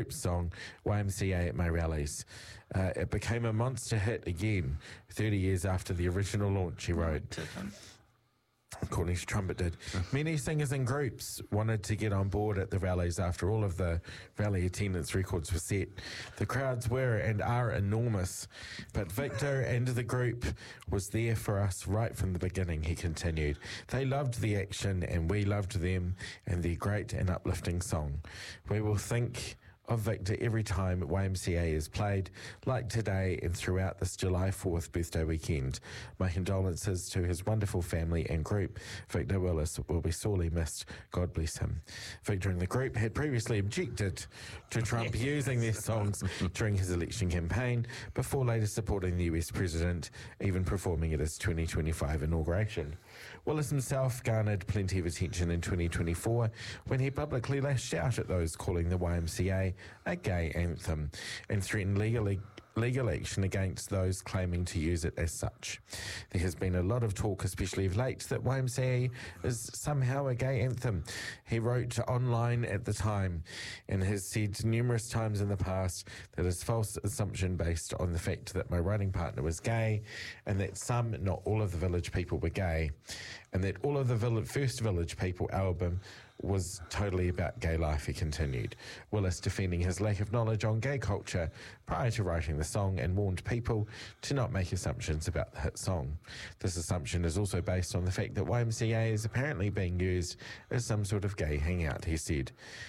group's song, YMCA at My Rallies. It became a monster hit again, 30 years after the original launch, he wrote. According to Trumpet did. Many singers and groups wanted to get on board at the rallies after all of the rally attendance records were set. The crowds were and are enormous, but Victor and the group was there for us right from the beginning, he continued. They loved the action and we loved them and their great and uplifting song. We will think of Victor every time YMCA is played, like today and throughout this July 4th birthday weekend. My condolences to his wonderful family and group. Victor Willis will be sorely missed. God bless him. Victor and the group had previously objected to Trump using their songs during his election campaign, before later supporting the US president, even performing at his 2025 inauguration. Willis himself garnered plenty of attention in 2024 when he publicly lashed out at those calling the YMCA a gay anthem and threatened legal action against those claiming to use it as such. There has been a lot of talk, especially of late, that YMCA is somehow a gay anthem. He wrote online at the time and has said numerous times in the past that his false assumption based on the fact that my writing partner was gay and that some, not all of the Village People were gay, and that all of the first Village People album was totally about gay life, he continued. Willis defending his lack of knowledge on gay culture prior to writing the song and warned people to not make assumptions about the hit song. This assumption is also based on the fact that YMCA is apparently being used as some sort of gay hangout, he said.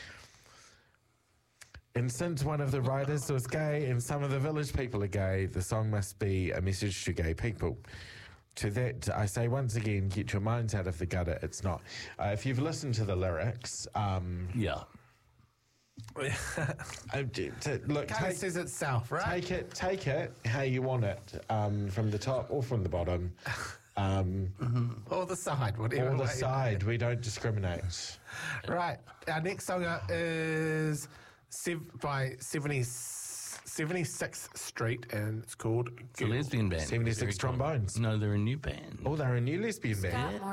And since one of the writers was gay and some of the Village People are gay, the song must be a message to gay people. To that, I say once again, get your minds out of the gutter. It's not. If you've listened to the lyrics... yeah. Look, Kind of says itself, right? Take it how you want it, from the top or from the bottom. Or the side, whatever. Or the side. We don't discriminate. Right. Our next song is by 76th Street, and it's called It's a lesbian band. 76 Trombones. No, they're a new band. Oh, they're a new lesbian band.